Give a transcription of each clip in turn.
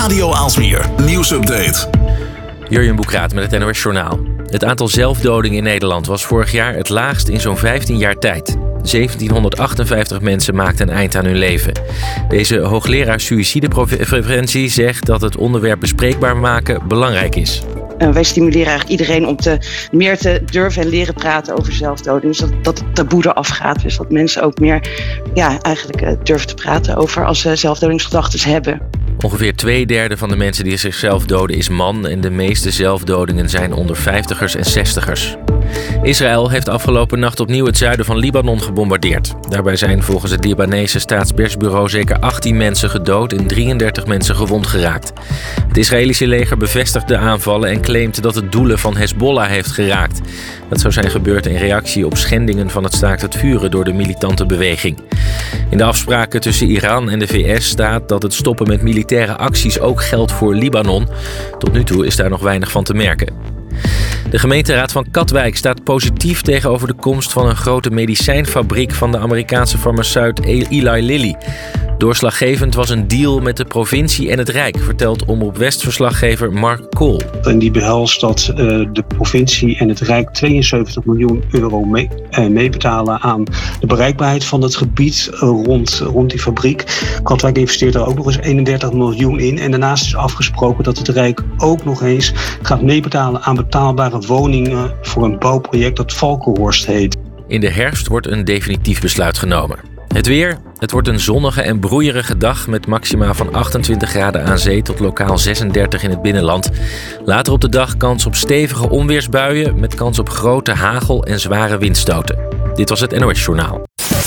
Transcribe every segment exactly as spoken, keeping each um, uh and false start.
Radio Aalsmeer nieuwsupdate. Jurjen Boekraat met het N O S Journaal. Het aantal zelfdodingen in Nederland was vorig jaar het laagst in zo'n vijftien jaar tijd. zeventienhonderdachtenvijftig mensen maakten een eind aan hun leven. Deze hoogleraar suïcidepreventie zegt dat het onderwerp bespreekbaar maken belangrijk is. Uh, wij stimuleren eigenlijk iedereen om te, meer te durven en leren praten over zelfdoding. Dus dat, dat het taboe eraf gaat. Dus dat mensen ook meer ja, eigenlijk, uh, durven te praten over als ze zelfdodingsgedachten hebben. Ongeveer twee derde van de mensen die zichzelf doden is man en de meeste zelfdodingen zijn onder vijftigers en zestigers. Israël heeft afgelopen nacht opnieuw het zuiden van Libanon gebombardeerd. Daarbij zijn volgens het Libanese staatspersbureau zeker achttien mensen gedood en drieëndertig mensen gewond geraakt. Het Israëlische leger bevestigt de aanvallen en claimt dat het doelen van Hezbollah heeft geraakt. Dat zou zijn gebeurd in reactie op schendingen van het staakt het vuren door de militante beweging. In de afspraken tussen Iran en de V S staat dat het stoppen met militaire acties ook geldt voor Libanon. Tot nu toe is daar nog weinig van te merken. De gemeenteraad van Katwijk staat positief tegenover de komst van een grote medicijnfabriek van de Amerikaanse farmaceut Eli Lilly. Doorslaggevend was een deal met de provincie en het Rijk, vertelt Omroep West-verslaggever Mark Kool. En die behelst dat uh, de provincie en het Rijk tweeënzeventig miljoen euro mee, uh, meebetalen aan de bereikbaarheid van het gebied uh, rond, rond die fabriek. Katwijk investeert er ook nog eens eenendertig miljoen in. En daarnaast is afgesproken dat het Rijk ook nog eens gaat meebetalen aan betaalbare woningen voor een bouwproject dat Valkenhorst heet. In de herfst wordt een definitief besluit genomen. Het weer. Het wordt een zonnige en broeierige dag met maxima van achtentwintig graden aan zee tot lokaal zesendertig in het binnenland. Later op de dag kans op stevige onweersbuien met kans op grote hagel en zware windstoten. Dit was het N O S Journaal.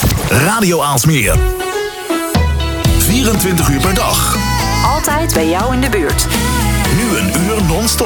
Radio Aalsmeer. vierentwintig uur per dag. Altijd bij jou in de buurt.